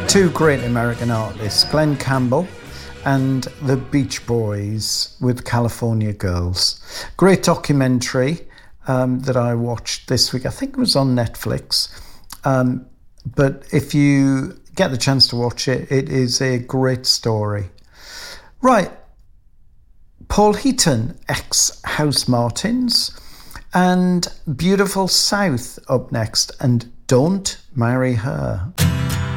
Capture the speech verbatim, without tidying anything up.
Two great American artists, Glenn Campbell and the Beach Boys with California Girls. Great documentary um, that I watched this week. I think it was on Netflix. Um, but if you get the chance to watch it, it is a great story. Right. Paul Heaton, ex-Housemartins, and Beautiful South up next, and Don't Marry Her.